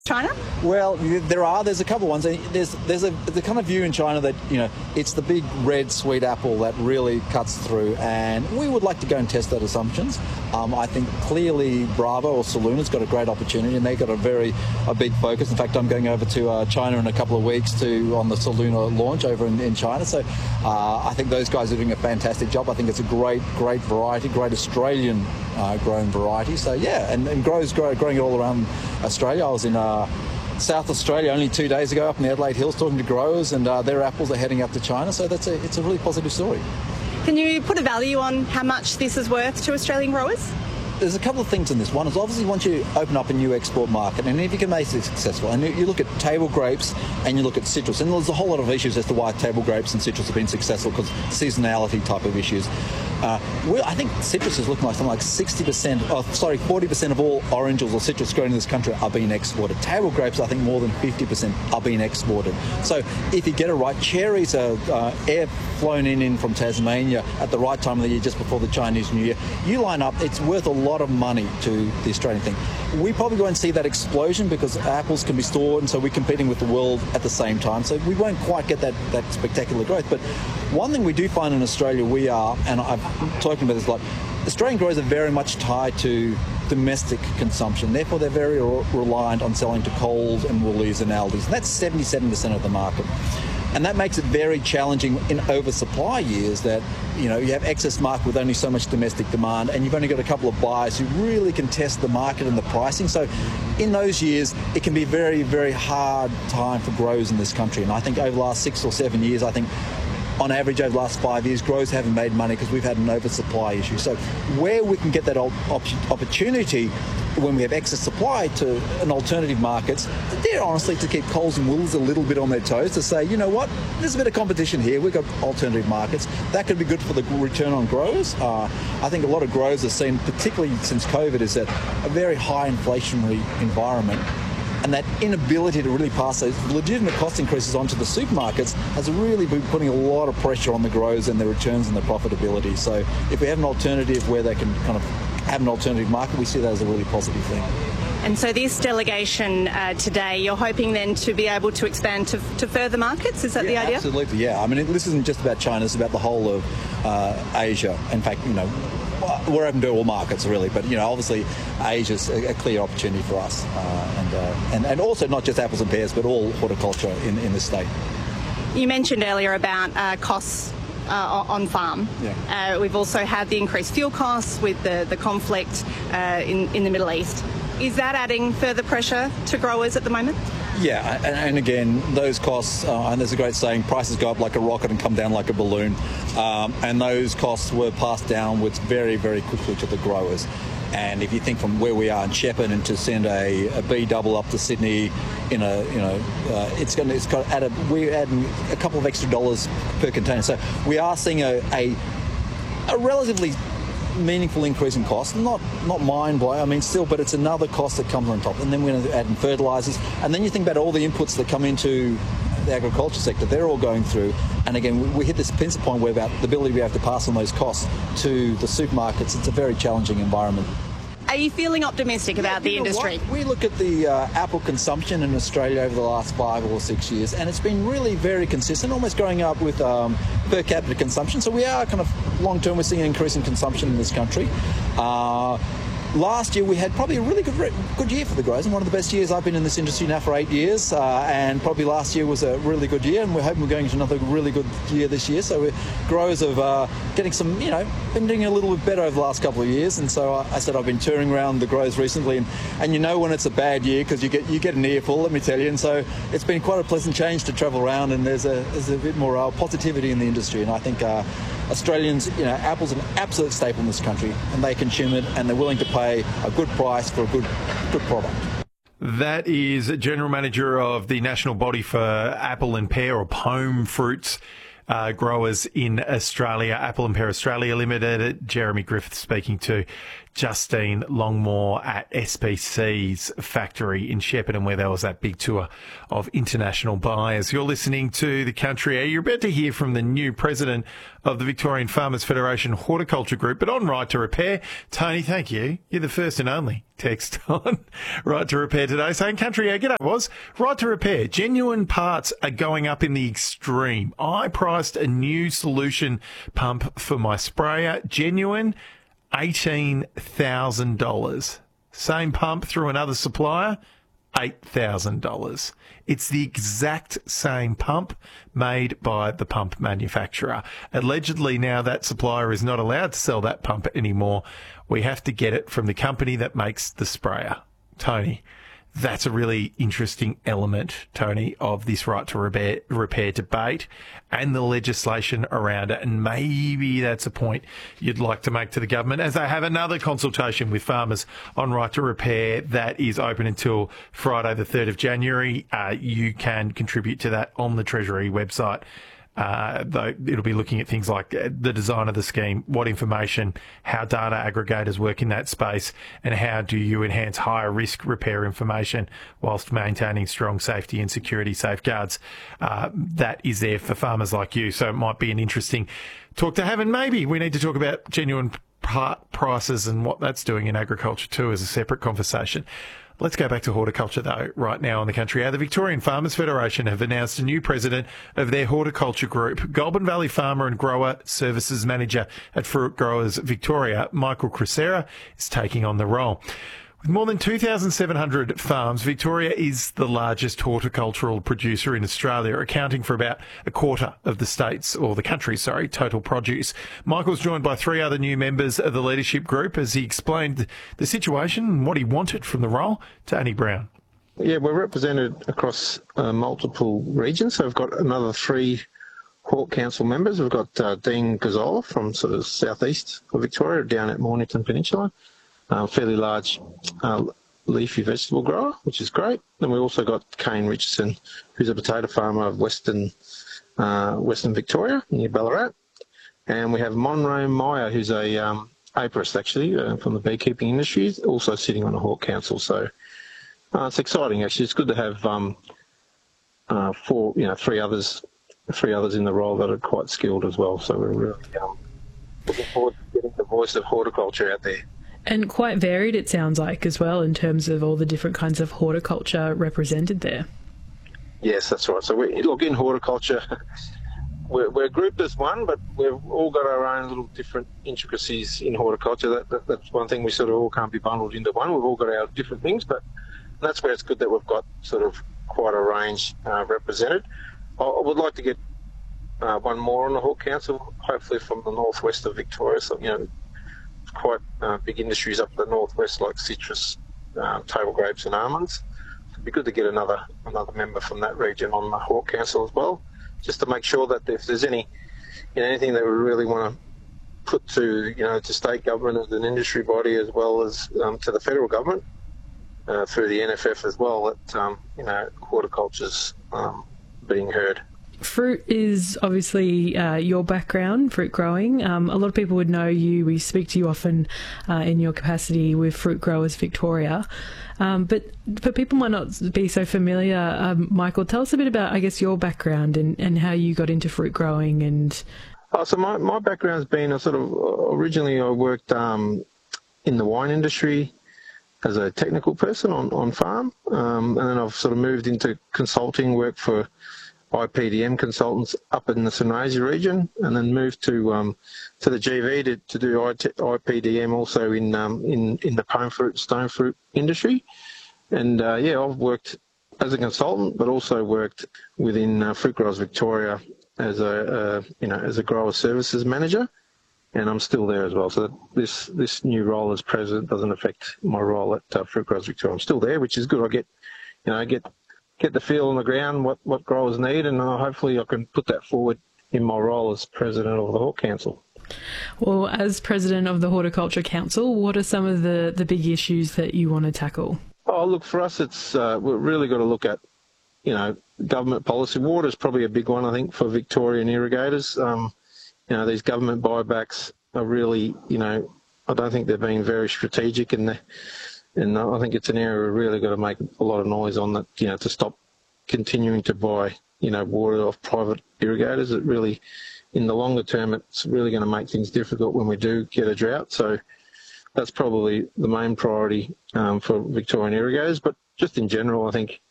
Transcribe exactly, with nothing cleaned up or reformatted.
China? Well, there are. There's a couple of ones. There's there's a the kind of view in China that, you know, it's the big red sweet apple that really cuts through, and we would like to go and test that assumptions. Um, I think clearly Bravo or Saluna's got a great opportunity, and they've got a very a big focus. In fact, I'm going over to uh, China in a couple of weeks to on the Saluna launch over in, in China. So uh, I think those guys are doing a fantastic job. I think it's a great great variety, great Australian uh, grown variety. So yeah, and, and grows grow, growing it all around Australia. I was in uh, South Australia only two days ago up in the Adelaide Hills talking to growers, and uh, their apples are heading up to China. So that's a it's a really positive story. Can you put a value on how much this is worth to Australian growers? There's a couple of things in this. One is obviously once you open up a new export market, and if you can make it successful, and you look at table grapes and you look at citrus, and there's a whole lot of issues as to why table grapes and citrus have been successful, because seasonality type of issues. Uh, well, I think citrus is looking like something like sixty percent, oh, sorry, forty percent of all oranges or citrus grown in this country are being exported. Table grapes, I think more than fifty percent are being exported. So if you get it right, cherries are uh, air flown in, in from Tasmania at the right time of the year, just before the Chinese New Year. You line up, it's worth a lot of money to the Australian thing. We probably won't see that explosion because apples can be stored, and so we're competing with the world at the same time. So we won't quite get that, that spectacular growth. But one thing we do find in Australia, we are, and I've talking about this a lot, Australian growers are very much tied to domestic consumption. Therefore, they're very re- reliant on selling to Coles and Woolies and Aldi's. And that's seventy-seven percent of the market. And that makes it very challenging in oversupply years that, you know, you have excess market with only so much domestic demand, and you've only got a couple of buyers who really can test the market and the pricing. So in those years, it can be a very, very hard time for growers in this country. And I think over the last six or seven years, I think on average over the last five years, growers haven't made money because we've had an oversupply issue. So where we can get that op- opportunity when we have excess supply to an alternative markets, they're honestly to keep Coles and Woolies a little bit on their toes, to say, you know what, there's a bit of competition here. We've got alternative markets. That could be good for the return on growers. Uh, I think a lot of growers have seen, particularly since COVID, is that a very high inflationary environment, and that inability to really pass those legitimate cost increases onto the supermarkets has really been putting a lot of pressure on the growers and their returns and their profitability. So if we have an alternative where they can kind of have an alternative market, we see that as a really positive thing. And so this delegation uh, today, you're hoping then to be able to expand to, to further markets? Is that yeah, the idea? Absolutely, yeah. I mean, it, this isn't just about China, it's about the whole of uh, Asia. In fact, you know, we're open to all markets really, but you know, obviously Asia's a, a clear opportunity for us, uh, and, uh, and and also not just apples and pears, but all horticulture in, in this state. You mentioned earlier about uh, costs uh, on farm. Yeah. Uh, we've also had the increased fuel costs with the the conflict uh, in in the Middle East. Is that adding further pressure to growers at the moment? Yeah, and, and again, those costs, uh, and there's a great saying, prices go up like a rocket and come down like a balloon. Um, and those costs were passed downwards very, very quickly to the growers. And if you think from where we are in Shepparton and to send a, a B double up to Sydney in a, you know, uh, it's going to, it's got add a, we're adding a couple of extra dollars per container. So we are seeing a, a, a relatively meaningful increase in cost, not not mind-blowing, I mean still, but it's another cost that comes on top. And then we're going to add in fertilisers, and then you think about all the inputs that come into the agriculture sector, they're all going through. And again, we, we hit this pincer point where about the ability we have to pass on those costs to the supermarkets. It's a very challenging environment. Are you feeling optimistic about yeah, the industry? What? We look at the uh, apple consumption in Australia over the last five or six years, and it's been really very consistent, almost growing up with um, per capita consumption. So we are kind of long-term, we're seeing an increase in consumption in this country. Uh, Last year we had probably a really good good year for the growers, and one of the best years. I've been in this industry now for eight years, uh, and probably last year was a really good year, and we're hoping we're going to another really good year this year. So we're growers of uh, getting some, you know, been doing a little bit better over the last couple of years. And so I, I said I've been touring around the growers recently, and, and you know when it's a bad year because you get you get an earful, let me tell you. And so it's been quite a pleasant change to travel around, and there's a there's a bit more uh, positivity in the industry, and I think. Uh, Australians, you know, apple's an absolute staple in this country, and they consume it, and they're willing to pay a good price for a good, good product. That is General Manager of the National Body for Apple and Pear, or Pome Fruits uh, Growers in Australia, Apple and Pear Australia Limited, Jeremy Griffith speaking to Justine Longmore at S P C's factory in Shepparton, where there was that big tour of international buyers. You're listening to The Country Air. You're about to hear from the new president of the Victorian Farmers Federation Horticulture Group, but on Right to Repair. Tony, thank you. You're the first and only text on Right to Repair today saying, Country Air, g'day, was Right to Repair. Genuine parts are going up in the extreme. I priced a new solution pump for my sprayer. Genuine, eighteen thousand dollars. Same pump through another supplier, eight thousand dollars. It's the exact same pump made by the pump manufacturer. Allegedly now that supplier is not allowed to sell that pump anymore. We have to get it from the company that makes the sprayer. Tony, that's a really interesting element, Tony, of this Right to Repair, repair debate and the legislation around it. And maybe that's a point you'd like to make to the government, as they have another consultation with farmers on Right to Repair that is open until Friday the third of January. Uh, you can contribute to that on the Treasury website. Uh, though it'll be looking at things like the design of the scheme, what information, how data aggregators work in that space, and how do you enhance higher risk repair information whilst maintaining strong safety and security safeguards. Uh, that is there for farmers like you. So it might be an interesting talk to have. And maybe we need to talk about genuine part prices and what that's doing in agriculture too as a separate conversation. Let's go back to horticulture, though, right now on The Country Air. The Victorian Farmers Federation have announced a new president of their horticulture group. Goulburn Valley Farmer and Grower Services Manager at Fruit Growers Victoria, Michael Crisera, is taking on the role. With more than two thousand seven hundred farms, Victoria is the largest horticultural producer in Australia, accounting for about a quarter of the state's, or the country's, sorry, total produce. Michael's joined by three other new members of the leadership group as he explained the situation and what he wanted from the role to Annie Brown. Yeah, we're represented across uh, multiple regions. So we've got another three Hort Council members. We've got uh, Dean Gazzola from sort of southeast of Victoria down at Mornington Peninsula. Uh, fairly large uh, leafy vegetable grower, which is great. Then we also got Kane Richardson, who's a potato farmer of Western uh, Western Victoria, near Ballarat. And we have Monroe Meyer, who's a um, apiarist, actually, uh, from the beekeeping industry, also sitting on the Hort Council. So uh, it's exciting, actually. It's good to have um, uh, four, you know, three others, three others in the role that are quite skilled as well. So we're really um, looking forward to getting the voice of horticulture out there. And quite varied, it sounds like, as well, in terms of all the different kinds of horticulture represented there. Yes, that's right. So we look, in horticulture, we're, we're grouped as one, but we've all got our own little different intricacies in horticulture. That, that, that's one thing, we sort of all can't be bundled into one. We've all got our different things, but that's where it's good that we've got sort of quite a range uh, represented. I, I would like to get uh, one more on the Hort Council, hopefully from the northwest of Victoria. So, you know, quite uh, big industries up the northwest like citrus, uh, table grapes and almonds. It'd be good to get another another member from that region on the Hort Council as well, just to make sure that if there's any, you know, anything that we really want to put to, you know, to state government as an industry body, as well as um, to the federal government uh, through the N F F as well, that um, you know, horticulture's um, being heard. Fruit is obviously uh, your background, fruit growing. Um, a lot of people would know you. We speak to you often uh, in your capacity with Fruit Growers Victoria. Um, but but people might not be so familiar. Um, Michael, tell us a bit about, I guess, your background and, and how you got into fruit growing. And oh, so my, my background's been a sort of, originally I worked um, in the wine industry as a technical person on, on farm. Um, and then I've sort of moved into consulting work for I P D M consultants up in the Sunraysia region, and then moved to um, to the G V to, to do I P D M also in um, in in the pome fruit, stone fruit industry. And uh, yeah, I've worked as a consultant, but also worked within uh, Fruit Growers Victoria as a uh, you know as a grower services manager, and I'm still there as well. So this this new role as president doesn't affect my role at uh, Fruit Growers Victoria. I'm still there, which is good. I get you know I get. get the feel on the ground, what, what growers need, and uh, hopefully I can put that forward in my role as president of the Hort Council. Well, as president of the Horticulture Council, what are some of the, the big issues that you want to tackle? Oh, look, for us, it's uh, we've really got to look at, you know, government policy. Water is probably a big one, I think, for Victorian irrigators. Um, you know, these government buybacks are really, you know, I don't think they've been very strategic, and and I think it's an area we've really got to make a lot of noise on, that, you know, to stop continuing to buy, you know, water off private irrigators. It really, in the longer term, it's really going to make things difficult when we do get a drought. So that's probably the main priority um, for Victorian irrigators. But just in general, I think